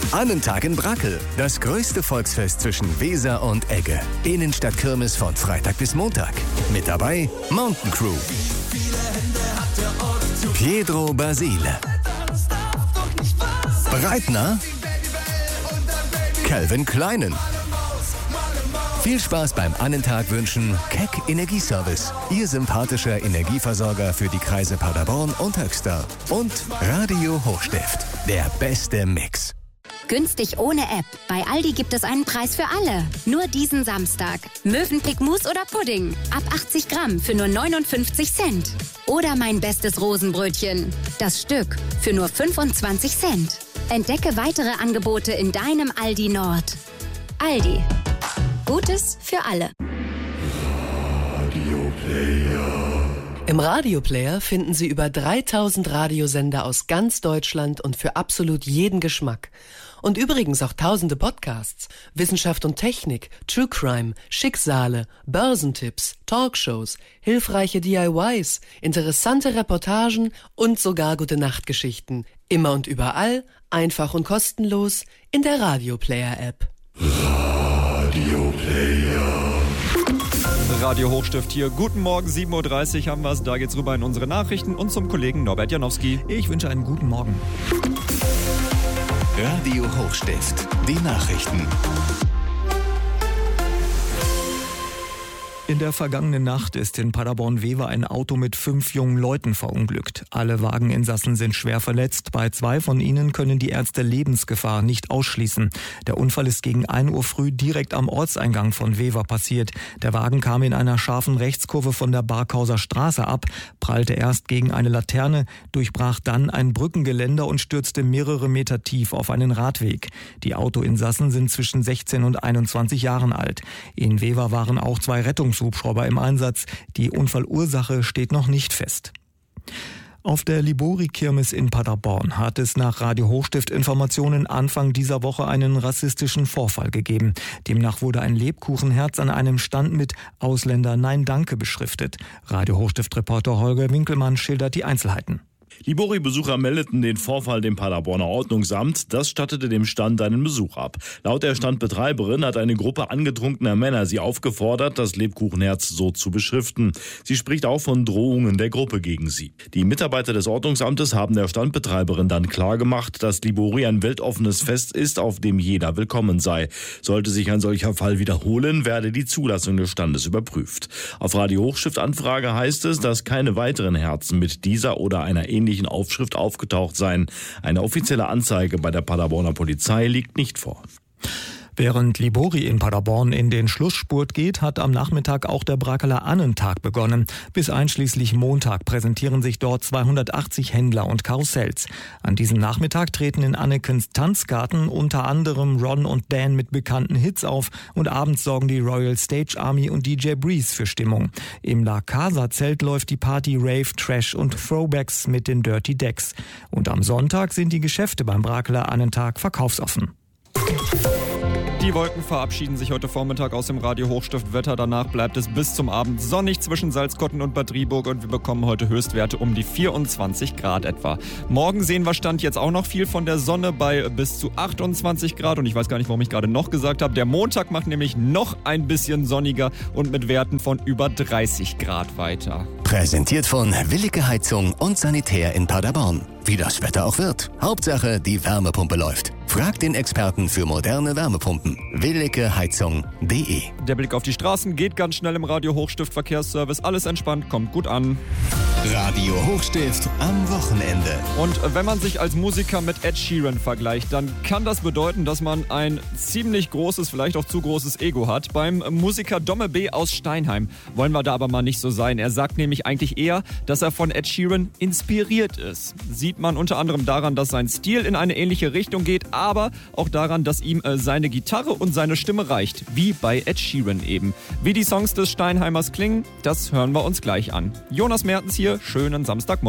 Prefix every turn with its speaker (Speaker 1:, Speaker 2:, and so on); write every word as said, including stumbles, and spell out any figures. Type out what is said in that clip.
Speaker 1: Annentag in Brackel. Das größte Volksfest zwischen Weser und Egge. Innenstadtkirmes von Freitag bis Montag. Mit dabei Mountain Crew, Pietro Basile, Breitner, Calvin Kleinen. Viel Spaß beim Annentag wünschen Keck Energieservice, Ihr sympathischer Energieversorger für die Kreise Paderborn und Höxter. Und Radio Hochstift, der beste Mix.
Speaker 2: Günstig ohne App. Bei Aldi gibt es einen Preis für alle. Nur diesen Samstag. Mövenpick Mousse oder Pudding. Ab achtzig Gramm für nur neunundfünfzig Cent. Oder mein bestes Rosenbrötchen. Das Stück für nur fünfundzwanzig Cent. Entdecke weitere Angebote in deinem Aldi Nord. Aldi. Gutes für alle.
Speaker 3: Radioplayer. Im Radioplayer finden Sie über dreitausend Radiosender aus ganz Deutschland und für absolut jeden Geschmack. Und übrigens auch tausende Podcasts, Wissenschaft und Technik, True Crime, Schicksale, Börsentipps, Talkshows, hilfreiche D I Ys, interessante Reportagen und sogar Gute-Nacht-Geschichten. Immer und überall, einfach und kostenlos in der Radioplayer-App.
Speaker 4: Radioplayer. Radio Hochstift hier. Guten Morgen, sieben Uhr dreißig haben wir es. Da geht's rüber in unsere Nachrichten und zum Kollegen Norbert Janowski.
Speaker 5: Ich wünsche einen guten Morgen.
Speaker 1: Radio Hochstift, die Nachrichten.
Speaker 5: In der vergangenen Nacht ist in Paderborn-Wever ein Auto mit fünf jungen Leuten verunglückt. Alle Wageninsassen sind schwer verletzt. Bei zwei von ihnen können die Ärzte Lebensgefahr nicht ausschließen. Der Unfall ist gegen ein Uhr früh direkt am Ortseingang von Wever passiert. Der Wagen kam in einer scharfen Rechtskurve von der Barkhauser Straße ab, prallte erst gegen eine Laterne, durchbrach dann ein Brückengeländer und stürzte mehrere Meter tief auf einen Radweg. Die Autoinsassen sind zwischen sechzehn und einundzwanzig Jahren alt. In Wever waren auch zwei Rettungshubschrauber im Einsatz. Die Unfallursache steht noch nicht fest. Auf der Libori-Kirmes in Paderborn hat es nach Radio Hochstift Informationen Anfang dieser Woche einen rassistischen Vorfall gegeben. Demnach wurde ein Lebkuchenherz an einem Stand mit Ausländer Nein Danke beschriftet. Radio Hochstift-Reporter Holger Winkelmann schildert die Einzelheiten.
Speaker 6: Libori-Besucher meldeten den Vorfall dem Paderborner Ordnungsamt. Das stattete dem Stand einen Besuch ab. Laut der Standbetreiberin hat eine Gruppe angetrunkener Männer sie aufgefordert, das Lebkuchenherz so zu beschriften. Sie spricht auch von Drohungen der Gruppe gegen sie. Die Mitarbeiter des Ordnungsamtes haben der Standbetreiberin dann klargemacht, dass Libori ein weltoffenes Fest ist, auf dem jeder willkommen sei. Sollte sich ein solcher Fall wiederholen, werde die Zulassung des Standes überprüft. Auf Radio Hochstift Anfrage heißt es, dass keine weiteren Herzen mit dieser oder einer ähnlichen Aufschrift aufgetaucht seien. Eine offizielle Anzeige bei der Paderborner Polizei liegt nicht vor.
Speaker 5: Während Libori in Paderborn in den Schlussspurt geht, hat am Nachmittag auch der Brackeler Annentag begonnen. Bis einschließlich Montag präsentieren sich dort zweihundertachtzig Händler und Karussells. An diesem Nachmittag treten in Annekens Tanzgarten unter anderem Ron und Dan mit bekannten Hits auf und abends sorgen die Royal Stage Army und D J Breeze für Stimmung. Im La Casa Zelt läuft die Party Rave, Trash und Throwbacks mit den Dirty Decks. Und am Sonntag sind die Geschäfte beim Brackeler Annentag verkaufsoffen.
Speaker 4: Die Wolken verabschieden sich heute Vormittag aus dem Radio Hochstift Wetter. Danach bleibt es bis zum Abend sonnig zwischen Salzkotten und Bad Driburg und wir bekommen heute Höchstwerte um die vierundzwanzig Grad etwa. Morgen sehen wir Stand jetzt auch noch viel von der Sonne bei bis zu achtundzwanzig Grad und ich weiß gar nicht, warum ich gerade noch gesagt habe. Der Montag macht nämlich noch ein bisschen sonniger und mit Werten von über dreißig Grad weiter.
Speaker 1: Präsentiert von Willige Heizung und Sanitär in Paderborn. Wie das Wetter auch wird. Hauptsache, die Wärmepumpe läuft. Frag den Experten für moderne Wärmepumpen. willige heizung punkt de.
Speaker 4: Der Blick auf die Straßen geht ganz schnell im Radio Hochstift Verkehrsservice. Alles entspannt, kommt gut an.
Speaker 1: Radio Hochstift am Wochenende.
Speaker 4: Und wenn man sich als Musiker mit Ed Sheeran vergleicht, dann kann das bedeuten, dass man ein ziemlich großes, vielleicht auch zu großes Ego hat. Beim Musiker Domme B. aus Steinheim wollen wir da aber mal nicht so sein. Er sagt nämlich eigentlich eher, dass er von Ed Sheeran inspiriert ist. Sieht man unter anderem daran, dass sein Stil in eine ähnliche Richtung geht, aber auch daran, dass ihm äh, seine Gitarre und seine Stimme reicht, wie bei Ed Sheeran eben. Wie die Songs des Steinheimers klingen, das hören wir uns gleich an. Jonas Mertens hier, schönen Samstagmorgen.